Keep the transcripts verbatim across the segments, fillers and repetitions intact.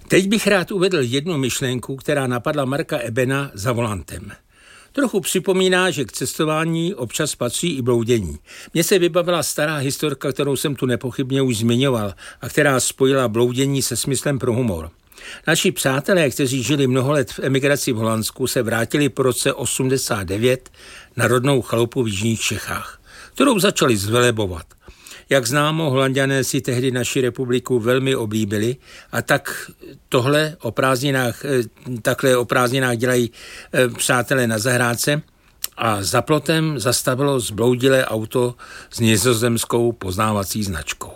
Teď bych rád uvedl jednu myšlenku, která napadla Marka Ebena za volantem. Trochu připomíná, že k cestování občas patří i bloudění. Mně se vybavila stará historka, kterou jsem tu nepochybně už zmiňoval a která spojila bloudění se smyslem pro humor. Naši přátelé, kteří žili mnoho let v emigraci v Holandsku, se vrátili po roce osmdesát devět na rodnou chalupu v jižních Čechách, kterou začali zvelebovat. Jak známo, Holanďané si tehdy naši republiku velmi oblíbili a tak tohle o prázdninách, takhle o prázdninách dělají přátelé na zahrádce a za plotem zastavilo zbloudilé auto s nizozemskou poznávací značkou.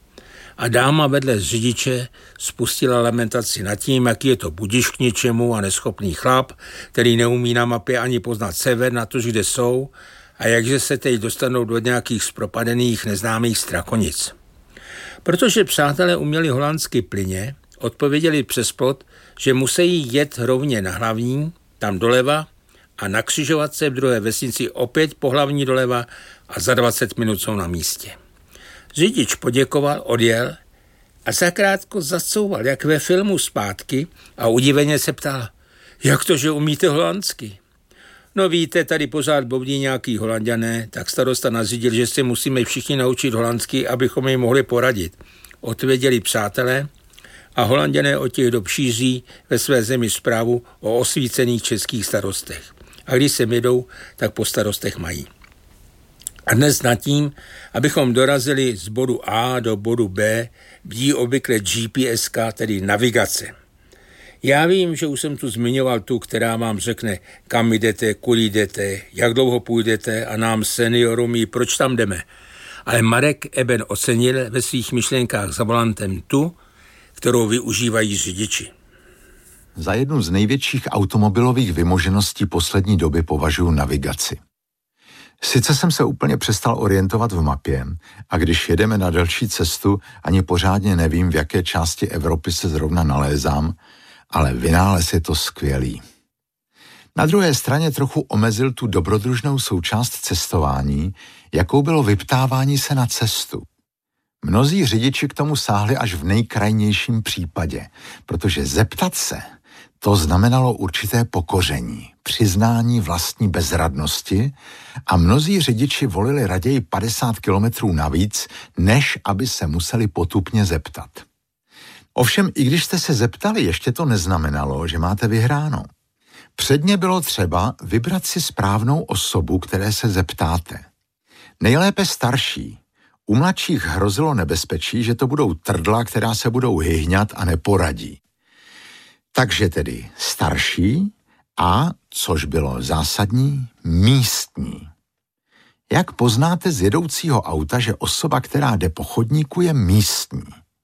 A dáma vedle řidiče spustila lamentaci nad tím, jaký je to budiš k ničemu a neschopný chlap, který neumí na mapě ani poznat sever, na to, kde jsou, a jakže se teď dostanou do nějakých zpropadených neznámých strakonic. Protože přátelé uměli holandsky plyně, odpověděli přes plot, že musí jet rovně na hlavní, tam doleva, a na křižovatce v druhé vesnici opět po hlavní doleva a za dvacet minut jsou na místě. Řidič poděkoval, odjel a zakrátko zacouval, jak ve filmu, zpátky a udiveně se ptal, jak to, že umíte holandsky? No víte, tady pořád boudí nějaký Holanďané, tak starosta nařídil, že se musíme všichni naučit holandsky, abychom jim mohli poradit. Odpověděli přátelé a Holanďané od těch dob šíří ve své zemi zprávu o osvícených českých starostech. A když sem jedou, tak po starostech mají. A dnes nad tím, abychom dorazili z bodu A do bodu B, bdí obvykle G P S ka, tedy navigace. Já vím, že už jsem tu zmiňoval tu, která vám řekne, kam jdete, kudy jdete, jak dlouho půjdete a nám seniorům jí, proč tam jdeme. Ale Marek Eben ocenil ve svých myšlenkách za volantem tu, kterou využívají řidiči. Za jednu z největších automobilových vymožeností poslední doby považuji navigaci. Sice jsem se úplně přestal orientovat v mapě a když jedeme na delší cestu, ani pořádně nevím, v jaké části Evropy se zrovna nalézám, ale vynález je to skvělý. Na druhé straně trochu omezil tu dobrodružnou součást cestování, jakou bylo vyptávání se na cestu. Mnozí řidiči k tomu sáhli až v nejkrajnějším případě, protože zeptat se, to znamenalo určité pokoření, přiznání vlastní bezradnosti a mnozí řidiči volili raději padesát kilometrů navíc, než aby se museli potupně zeptat. Ovšem, i když jste se zeptali, ještě to neznamenalo, že máte vyhráno. Předně bylo třeba vybrat si správnou osobu, které se zeptáte. Nejlépe starší. U mladších hrozilo nebezpečí, že to budou trdla, která se budou hyhňat a neporadí. Takže tedy starší a, což bylo zásadní, místní. Jak poznáte z jedoucího auta, že osoba, která jde po chodníku, je místní?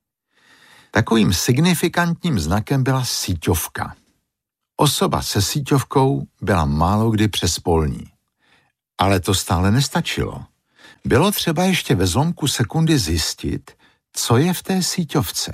Takovým signifikantním znakem byla síťovka. Osoba se síťovkou byla málokdy přespolní. Ale to stále nestačilo. Bylo třeba ještě ve zlomku sekundy zjistit, co je v té síťovce.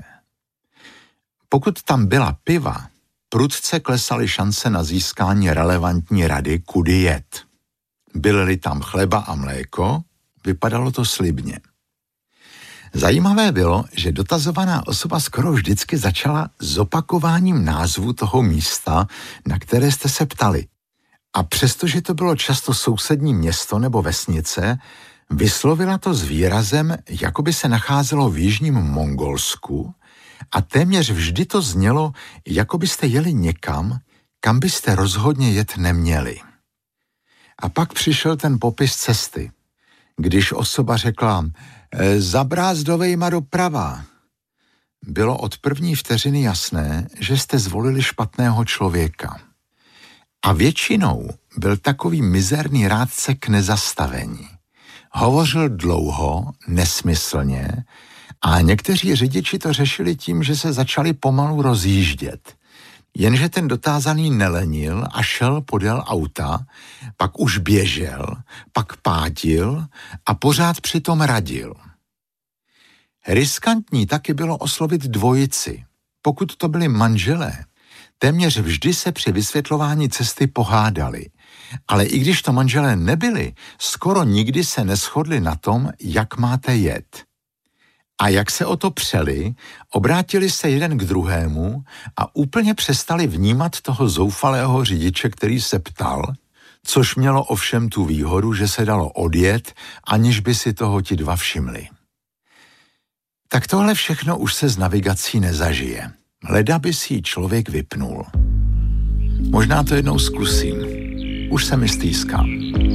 Pokud tam byla piva, prudce klesaly šance na získání relevantní rady, kudy jet. Byly tam chleba a mléko, vypadalo to slibně. Zajímavé bylo, že dotazovaná osoba skoro vždycky začala zopakováním názvu toho místa, na které jste se ptali. A přestože to bylo často sousední město nebo vesnice, vyslovila to s výrazem, jako by se nacházelo v jižním Mongolsku a téměř vždy to znělo, jako byste jeli někam, kam byste rozhodně jet neměli. A pak přišel ten popis cesty. Když osoba řekla za Brázdovejma doprava, bylo od první vteřiny jasné, že jste zvolili špatného člověka. A většinou byl takový mizerný rádce k nezastavení. Hovořil dlouho, nesmyslně a někteří řidiči to řešili tím, že se začali pomalu rozjíždět. Jenže ten dotázaný nelenil a šel podél auta, pak už běžel, pak pádil a pořád přitom radil. Riskantní taky bylo oslovit dvojici. Pokud to byli manželé, téměř vždy se při vysvětlování cesty pohádali. Ale i když to manželé nebyli, skoro nikdy se neshodli na tom, jak máte jet. A jak se o to přeli, obrátili se jeden k druhému a úplně přestali vnímat toho zoufalého řidiče, který se ptal, což mělo ovšem tu výhodu, že se dalo odjet, aniž by si toho ti dva všimli. Tak tohle všechno už se s navigací nezažije. Leda by si ji člověk vypnul. Možná to jednou zkusím. Už se mi stýská.